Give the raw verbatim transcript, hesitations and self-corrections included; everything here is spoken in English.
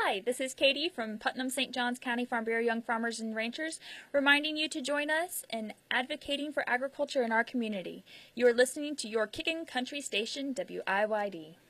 Hi, this is Katie from Putnam Saint Johns County Farm Bureau Young Farmers and Ranchers, reminding you to join us in advocating for agriculture in our community. You are listening to your Kickin' Country station, W I Y D.